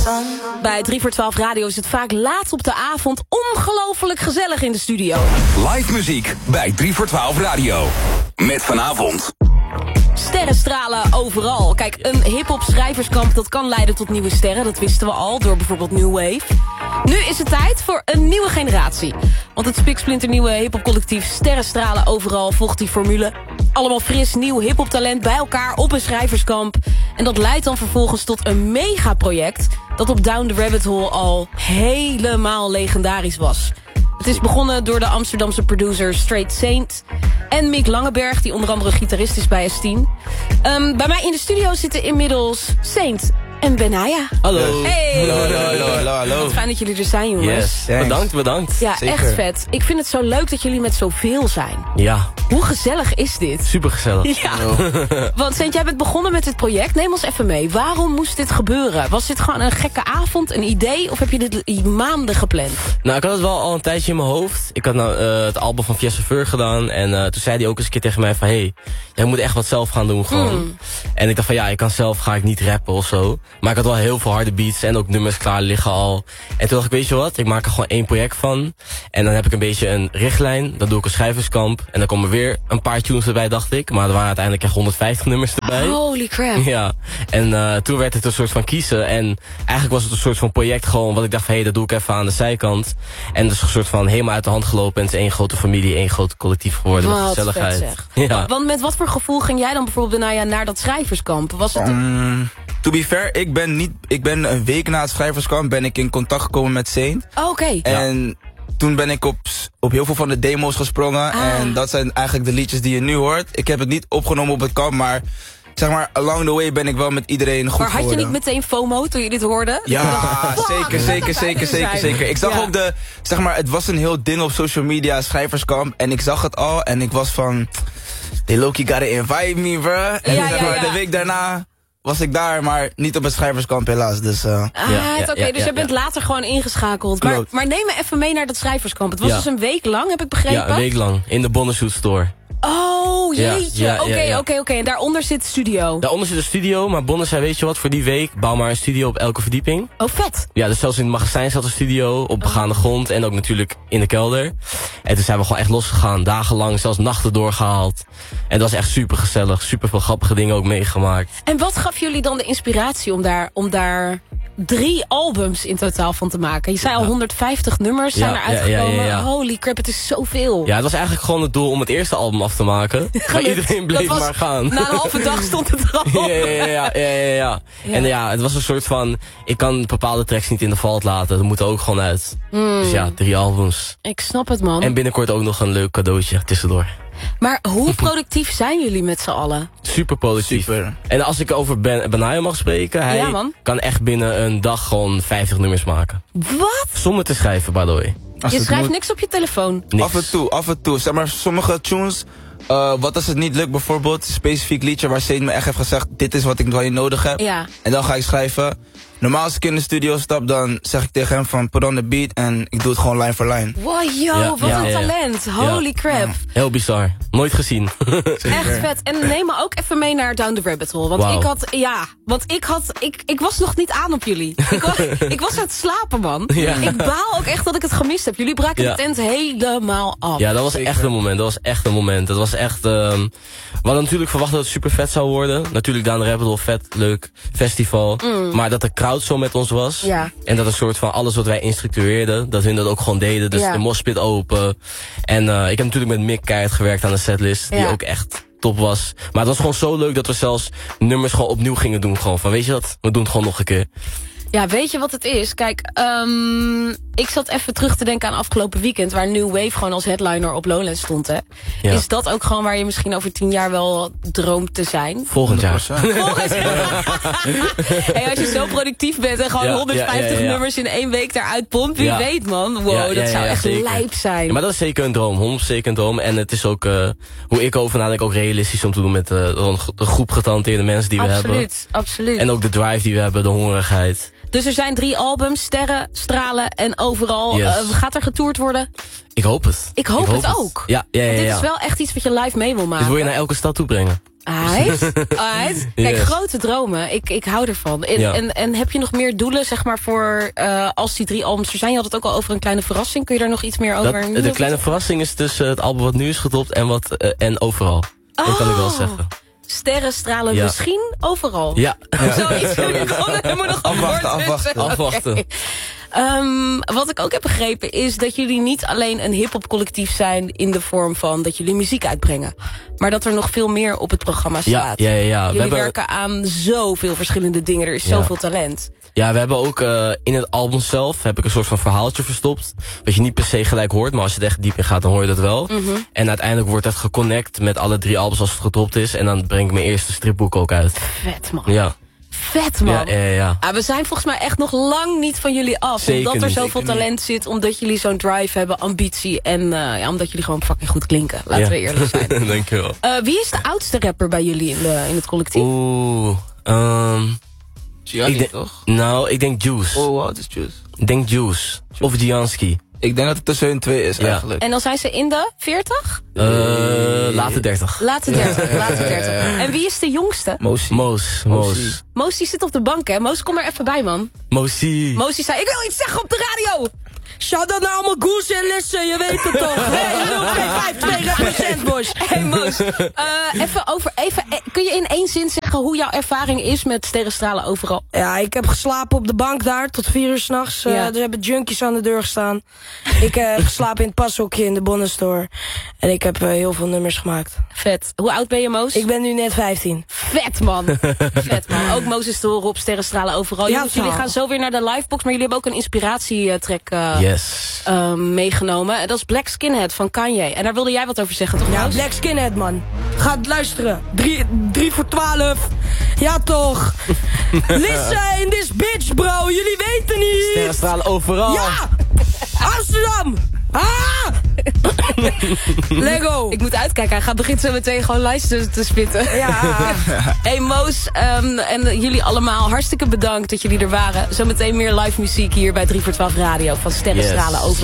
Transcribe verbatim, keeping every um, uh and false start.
Bij drie voor twaalf Radio is het vaak laat op de avond ongelooflijk gezellig in de studio. Live muziek bij drie voor twaalf Radio. Met vanavond... Sterrenstralen overal. Kijk, een hip-hop schrijverskamp dat kan leiden tot nieuwe sterren. Dat wisten we al, door bijvoorbeeld New Wave. Nu is het tijd voor een nieuwe generatie. Want het spiksplinternieuwe hip-hop collectief Sterrenstralen overal volgt die formule. Allemaal fris, nieuw hip-hop talent bij elkaar op een schrijverskamp. En dat leidt dan vervolgens tot een megaproject dat op Down the Rabbit Hole al helemaal legendarisch was. Het is begonnen door de Amsterdamse producer Straight Saint en Mick Langeberg, die onder andere gitarist is bij S tien. Um, bij mij in de studio zitten inmiddels Saint en Benaya. Hallo. Hey. Hallo, hallo, hallo, hallo, hallo. Wat fijn dat jullie er zijn, jongens. Yes, bedankt, bedankt. Ja, Zeker. Echt vet. Ik vind het zo leuk dat jullie met zoveel zijn. Ja. Hoe gezellig is dit? Super gezellig. Ja. Want Saint, jij bent begonnen met dit project. Neem ons even mee. Waarom moest dit gebeuren? Was dit gewoon een gekke avond, een idee? Of heb je dit maanden gepland? Nou, ik had het wel al een tijdje in mijn hoofd. Ik had nou uh, het album van Fiesta Fur gedaan. En uh, toen zei hij ook eens een keer tegen mij van... Hey, jij moet echt wat zelf gaan doen gewoon. Mm. En ik dacht van ja, ik kan zelf, ga ik niet rappen of zo. Maar ik had wel heel veel harde beats en ook nummers klaar liggen al. En toen dacht ik, weet je wat? Ik maak er gewoon één project van. En dan heb ik een beetje een richtlijn. Dan doe ik een schrijverskamp. En dan komen weer een paar tunes erbij, dacht ik. Maar er waren uiteindelijk echt honderdvijftig nummers erbij. Holy crap. Ja. En uh, toen werd het een soort van kiezen. En eigenlijk was het een soort van project gewoon. Wat ik dacht van, hé, hey, dat doe ik even aan de zijkant. En dat is een soort van helemaal uit de hand gelopen. En het is één grote familie, één groot collectief geworden. Wat met gezelligheid. Vet, zeg. Ja. Want met wat voor gevoel ging jij dan bijvoorbeeld Benaya naar dat schrijverskamp? Was het... Um, to be fair, ik ben, niet, ik ben een week na het schrijverskamp ben ik in contact gekomen met Saint. Oh, oké. Okay. En... Ja. Toen ben ik op, op heel veel van de demo's gesprongen. Ah. En dat zijn eigenlijk de liedjes die je nu hoort. Ik heb het niet opgenomen op het kamp, maar... Zeg maar, along the way ben ik wel met iedereen goed Maar had geworden. je niet meteen FOMO toen je dit hoorde? Ja, dacht, zeker, zeker, zeker, zeker, zeker. Ik zag ja. ook de... Zeg maar, het was een heel ding op social media, schrijverskamp. En ik zag het al en ik was van... They low-key gotta invite me, bro. En ja, zeg maar, ja, ja. de week daarna... was ik daar, maar niet op het schrijverskamp helaas. Dus, uh, ah, ja, oké, okay, ja, dus ja, je bent ja. later gewoon ingeschakeld. Maar, maar neem me even mee naar dat schrijverskamp. Het was ja. dus een week lang, heb ik begrepen? Ja, een week lang. In de Bonneshoot Store. Oh, jeetje. Oké, oké, oké. En daaronder zit de studio. Daaronder zit de studio, maar Bonne zei, weet je wat, voor die week bouw maar een studio op elke verdieping. Oh, vet. Ja, dus zelfs in het magazijn zat een studio, op begaande oh. grond en ook natuurlijk in de kelder. En toen zijn we gewoon echt losgegaan, dagenlang, zelfs nachten doorgehaald. En dat was echt super gezellig, super veel grappige dingen ook meegemaakt. En wat gaf jullie dan de inspiratie om daar, om daar drie albums in totaal van te maken? Je zei al honderdvijftig nummers zijn ja, er uitgekomen. Ja, ja, ja, ja. Holy crap, het is zoveel. Ja, het was eigenlijk gewoon het doel om het eerste album af te maken. Maar iedereen bleef was, maar gaan. Na een halve dag stond het er al. ja, ja, ja, ja, ja, ja, ja. En ja, het was een soort van... Ik kan bepaalde tracks niet in de valt laten. Dat moet er ook gewoon uit. Mm. Dus ja, drie albums. Ik snap het, man. En binnenkort ook nog een leuk cadeautje tussendoor. Maar hoe productief zijn jullie met z'n allen? Super productief. Super. En als ik over Ben Benaya mag spreken, hij ja, kan echt binnen een dag gewoon vijftig nummers maken. Wat? Zonder te schrijven, by the way. Als je schrijft moet... niks op je telefoon? Niks. Af en toe, af en toe. Zeg maar, sommige tunes... Uh, wat als het niet lukt bijvoorbeeld, een specifiek liedje waar Saint me echt heeft gezegd, dit is wat ik van je nodig heb. Ja. En dan ga ik schrijven. Normaal als ik in de studio stap, dan zeg ik tegen hem van put on the beat en ik doe het gewoon line voor line. Wow, yo, ja, wat ja, een ja, talent. Ja. Holy crap. Ja. Heel bizar. Nooit gezien. Echt vet. En neem me ook even mee naar Down the Rabbit Hole. Want wow. ik had, ja, want ik had, ik, ik was nog niet aan op jullie. Ik was, ik was aan het slapen, man. Ja. Ik baal ook echt dat ik het gemist heb. Jullie braken ja. de tent helemaal af. Ja, dat was echt een moment. Dat was echt een moment. Dat was echt, um, we hadden natuurlijk verwacht dat het super vet zou worden. Natuurlijk Down the Rabbit Hole, vet, leuk, festival. Mm. Maar dat de crowd zo met ons was. Ja. En dat een soort van alles wat wij instructueerden, dat hun dat ook gewoon deden. Dus ja. de moshpit open. En uh, ik heb natuurlijk met Mick keihard gewerkt aan de setlist. Ja. Die ook echt top was. Maar het was gewoon zo leuk dat we zelfs nummers gewoon opnieuw gingen doen. Gewoon van, weet je wat, we doen het gewoon nog een keer. Ja, weet je wat het is? Kijk, um, ik zat even terug te denken aan afgelopen weekend, waar New Wave gewoon als headliner op Lowlands stond, hè. Ja. Is dat ook gewoon waar je misschien over tien jaar wel droomt te zijn? Volgend jaar. Volgend jaar. Hey, als je zo productief bent en gewoon ja, honderdvijftig ja, ja, ja. nummers in één week eruit pompt, wie ja. weet, man. Wow, ja, ja, dat zou ja, echt zeker. lijp zijn. Ja, maar dat is zeker een droom, honderd procent zeker een droom. En het is ook, uh, hoe ik over nadenk, ook realistisch om te doen met uh, een groep getalenteerde mensen die absoluut, we hebben. Absoluut, absoluut. En ook de drive die we hebben, de hongerigheid. Dus er zijn drie albums, Sterren, Stralen en Overal. Yes. Uh, gaat er getoerd worden? Ik hoop het. Ik hoop, ik hoop het, het ook. Ja, ja, ja, ja. Dit is wel echt iets wat je live mee wil maken. Dus wil je naar elke stad toe brengen? Aight, aight. Kijk, Yes. grote dromen. Ik, ik hou ervan. En, Ja. en, en heb je nog meer doelen, zeg maar, voor uh, als die drie albums er zijn? Je had het ook al over een kleine verrassing. Kun je daar nog iets meer over? Dat, de kleine verrassing is tussen het album wat nu is gedropt en, wat, uh, en overal. Oh. Dat kan ik wel zeggen. Sterren stralen Ja. misschien overal. Ja. Zoiets. Ik kon er helemaal nog Afwachten, een woord afwachten. tussen. Afwachten. Oké. Um, wat ik ook heb begrepen is dat jullie niet alleen een hiphop collectief zijn in de vorm van dat jullie muziek uitbrengen. Maar dat er nog veel meer op het programma staat. Ja, ja, ja. ja. Jullie We hebben, werken aan zoveel verschillende dingen. Er is Ja. zoveel talent. ja, we hebben ook uh, in het album zelf heb ik een soort van verhaaltje verstopt. Wat je niet per se gelijk hoort, maar als je er echt diep in gaat, dan hoor je dat wel. Mm-hmm. En uiteindelijk wordt dat geconnect met alle drie albums als het gedropt is. En dan breng ik mijn eerste stripboek ook uit. Vet man. Ja, Vet man. ja, ja. ja. Ah, we zijn volgens mij echt nog lang niet van jullie af. Zeker omdat er niet, zoveel zeker talent zit. Omdat jullie zo'n drive hebben, ambitie. En uh, ja, omdat jullie gewoon fucking goed klinken. Laten Ja. we eerlijk zijn. Dankjewel. Uh, wie is de oudste rapper bij jullie in, de, in het collectief? Oeh, um, Gianni, ik denk, toch? nou, ik denk Juice. Oh, wat is Juice? Ik denk Juice. Of Gianski. Ik denk dat het tussen hun twee is, Ja. eigenlijk. En dan zijn ze in de veertig? Uh, later dertig. Later dertig. Later dertig. En wie is de jongste? Mosi. Moos, Moos. Moos. Moos die zit op de bank, hè? Moos, kom er even bij, man. Mosie. Moos die zei, ik wil iets zeggen op de radio. Shout-out naar allemaal Goose en Lessen, je weet het toch. Hey, nul twee vijf twee represent, boys. Hey, Moos. Uh, even over, even, eh, kun je in één zin zeggen hoe jouw ervaring is met sterrenstralen overal? Ja, ik heb geslapen op de bank daar tot vier uur s'nachts. Ja. Uh, er hebben junkies aan de deur gestaan. Ik uh, heb geslapen in het pashokje in de Bonnenstore. En ik heb uh, heel veel nummers gemaakt. Vet. Hoe oud ben je, Moos? Ik ben nu net vijftien. Vet, man. Vet, man. Ook Moos is te horen op sterrenstralen overal. Ja, Jongens, jullie verhaal. gaan zo weer naar de livebox, maar jullie hebben ook een inspiratietrack uh, Yes. uh, meegenomen. En dat is Black Skinhead van Kanye. En daar wilde jij wat over zeggen, toch, Ja, Moos? Black Skinhead, man. Gaat luisteren. Drie, drie voor twaalf. Ja, toch. Listen in this bitch, bro. Jullie weten niet. Sterrenstralen overal. Ja! Amsterdam! Ah! Lego! Ik moet uitkijken, hij gaat begint zo meteen gewoon luisteren te spitten. Ja. Hey Moos, um, en jullie allemaal hartstikke bedankt dat jullie er waren. Zometeen meer live muziek hier bij drie voor twaalf Radio van Sterrenstralen Yes. over.